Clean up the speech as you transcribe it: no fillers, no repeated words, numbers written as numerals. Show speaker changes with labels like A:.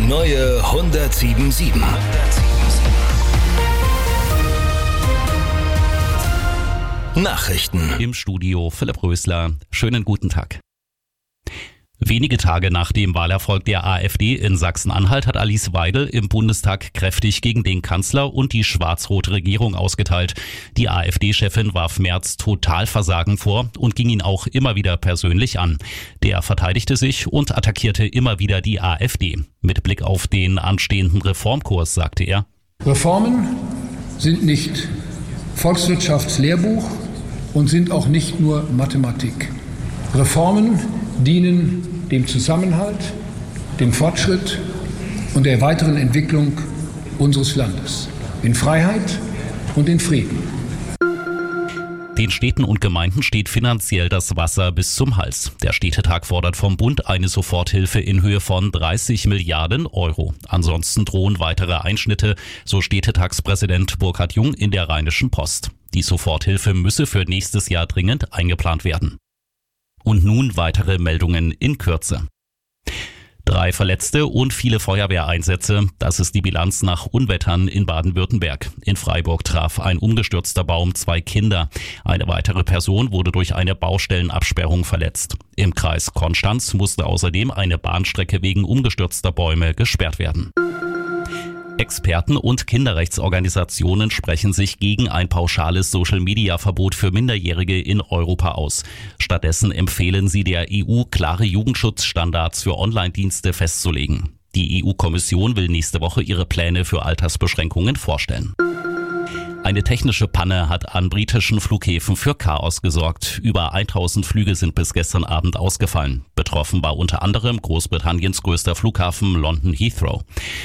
A: neue 107.7. Nachrichten.
B: Im Studio Philipp Rösler. Schönen guten Tag. Wenige Tage nach dem Wahlerfolg der AfD in Sachsen-Anhalt hat Alice Weidel im Bundestag kräftig gegen den Kanzler und die schwarz-rote Regierung ausgeteilt. Die AfD-Chefin warf Merz Totalversagen vor und ging ihn auch immer wieder persönlich an. Der verteidigte sich und attackierte immer wieder die AfD. Mit Blick auf den anstehenden Reformkurs sagte er:
C: Reformen sind nicht Volkswirtschaftslehrbuch und sind auch nicht nur Mathematik. Reformen dienen dem Zusammenhalt, dem Fortschritt und der weiteren Entwicklung unseres Landes, in Freiheit und in Frieden.
B: Den Städten und Gemeinden steht finanziell das Wasser bis zum Hals. Der Städtetag fordert vom Bund eine Soforthilfe in Höhe von 30 Milliarden Euro. Ansonsten drohen weitere Einschnitte, so Städtetagspräsident Burkhard Jung in der Rheinischen Post. Die Soforthilfe müsse für nächstes Jahr dringend eingeplant werden. Und nun weitere Meldungen in Kürze. 3 Verletzte und viele Feuerwehreinsätze. Das ist die Bilanz nach Unwettern in Baden-Württemberg. In Freiburg traf ein umgestürzter Baum 2 Kinder. Eine weitere Person wurde durch eine Baustellenabsperrung verletzt. Im Kreis Konstanz musste außerdem eine Bahnstrecke wegen umgestürzter Bäume gesperrt werden. Experten und Kinderrechtsorganisationen sprechen sich gegen ein pauschales Social-Media-Verbot für Minderjährige in Europa aus. Stattdessen empfehlen sie der EU, klare Jugendschutzstandards für Online-Dienste festzulegen. Die EU-Kommission will nächste Woche ihre Pläne für Altersbeschränkungen vorstellen. Eine technische Panne hat an britischen Flughäfen für Chaos gesorgt. Über 1000 Flüge sind bis gestern Abend ausgefallen. Betroffen war unter anderem Großbritanniens größter Flughafen London Heathrow.